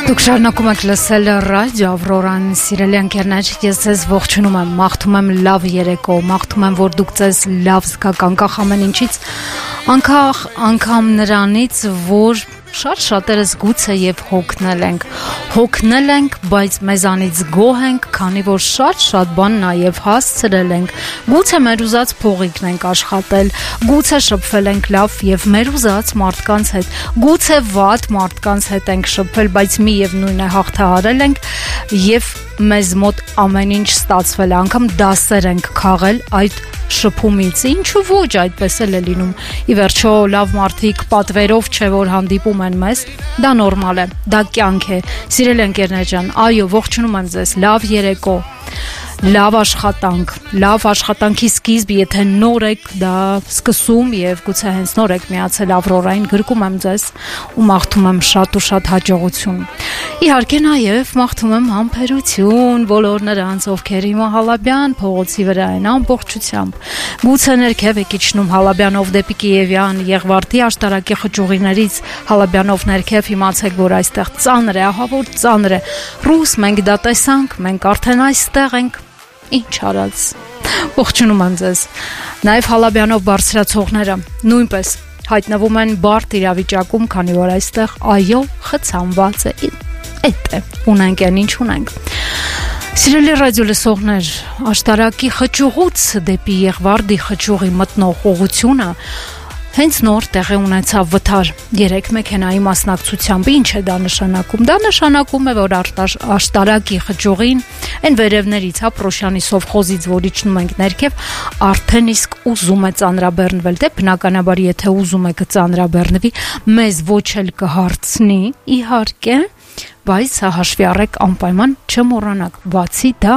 Դուք շարունակում եք լսել ռադիո Ավրորան, սիրելի ընկերներ, ես ձեզ ողջունում եմ, մաղթում եմ լավ երեկո, մաղթում եմ, որ դուք ձեզ լավ զգաք անկախ ամեն ինչից, անգամ նրանից, որ շատ շատերս գուցե եւ հոգնել ենք, բայց մեզանից գոհ ենք, քանի որ շատ բան նաեւ հասցրել ենք, գուցե մեր ուզած փողիկն ենք աշխատել, գուցե շփվել ենք լավ եւ մեր ուզած մարդկանց հետ, գուցե վատ մարդկանց հետ ենք շփվել, բայց միև նույնը հաղթահարել ենք եւ մեզ մոտ ամեն ինչ ստացվել է, անգամ դասեր ենք քաղել այդ շփումից, ինչու ոչ, այդպես էլ է լինում, ի վերջո լավ մարդիկ պատվերով չէ որ հանդիպում են մեզ, դա նորմալ է, դա կյանք է, սիրելի ընկերներ ջան, այո, ողջունում եմ ձեզ, լավ երեկո, լավ աշխատանքի սկիզբ, եթե նոր եք դա սկսում եւ գուցե հենց նոր եք միացել Ավրորային, գրկում եմ ձեզ ու մաղթում եմ շատ ու շատ հաջողություն։ Իհարկե նաեւ մաղթում եմ համբերություն բոլոր նրանց, ովքեր հիմա Հալաբյան փողոցի վրա են ամբողջությամբ։ Գուցե ներքև եք իջնում Հալաբյանով դեպի Կիևյան, Եղվարդի աշտարակի խճուղիներից Հալաբյանով ներքև իմացեք, որ այստեղ ծանր է, ահավոր ծանր է։ Ռուս մենք դա տեսանք, մենք արդեն այստեղ ենք։ Ինչ արած, ողջունում եմ ձեզ, նաև Հալաբյանով բարձրացողները նույնպես հայտնվում են բարդ իրավիճակում, քանի որ այստեղ այո խցանված է, էդ է, ունենք են ինչ ունենք։ Սիրելի ռադիո լսողներ, աշտարակի խճուղուց դեպի Եղվարդի խճուղի մտնող ուղղությունը հենց նոր տեղի ունեցավ վթար 3 մեքենայի մասնակցությամբ, ինչ է դա նշանակում, դա նշանակում է, որ աշտարակի խճուղին այն վերևներից, Պրոշյանի սովխոզից, որ իջնում ենք ներքև, արդեն իսկ ուզում է ծանրաբեռնվել, դե բնականաբար եթե ուզում է կծանրաբեռնվի, մեզ ոչ էլ կհարցնի, իհարկե, բայց հաշվի առեք անպայման չմոռանաք, բացի դա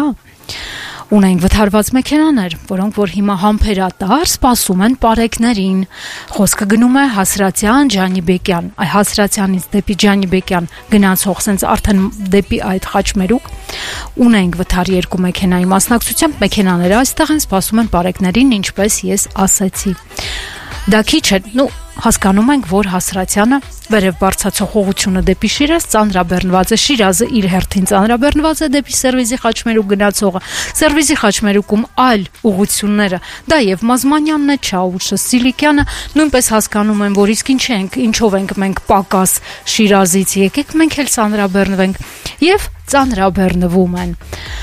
ունենք վթարված մեքենաներ, որոնք որ հիմա համբերատար սպասում են պարեկներին։ Խոսքը գնում է Հասրատյան Ջանիբեկյան, Հասրատյանից դեպի Ջանիբեկյան գնացող, սենց արդեն դեպի այդ խաչմերուկ ունենք վթար 2 մեքենայի մասնակցությամբ, մեքենաները այստեղ են սպասում են պարեկներին, ինչպես ես ասեցի։ Դա քիչ է, հասկանում ենք, որ Հասրատյանը վերև բարձացող ուղղությունը դեպի Շիրազ ծանրաբեռնված է, Շիրազը իր հերթին ծանրաբեռնված է դեպի Սերվիզի խաչմերուկ գնացողը, Սերվիզի խաչմերուկում այլ ուղղությունները, դա եւ Մազմանյանն է, Չաուշը, Սիլիկյանը, նույնպես հասկանում են, որ իսկ ինչով ենք մենք պակաս Շիրազից, եկեք մենք էլ ծանրաբեռնվենք եւ ծանրաբեռնվում են։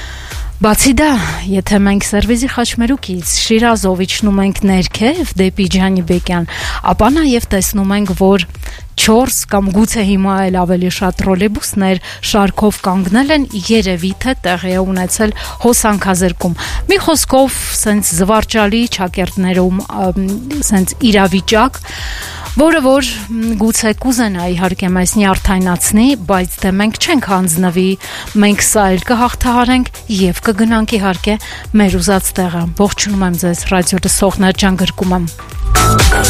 Բացի դա, եթե մենք Սերվիզի խաչմերուկից Շիրազով իջնում ենք ներքև դեպի Ջանիբեկյան, ապա նաև տեսնում ենք, որ 4 կամ գուցե հիմա էլ ավելի շատ տրոլեյբուսներ շարքով կանգնել են, երևի թե տեղի է ունեցել հոսանքազրկում։ Մի խոսքով, սենց զվարճալի ճակերտներում, սենց իրավիճակ, որը որ գուցե կուզենա իհարկե մեզ նյարդայնացնի, բայց դե մենք չենք հանձնվի, մենք սա էլ կհաղթահարենք եւ կգնանք իհարկե մեր ուզած տեղը։ Ողջունում եմ ձեզ, ռադիո լսողներ ջան, գրկում եմ։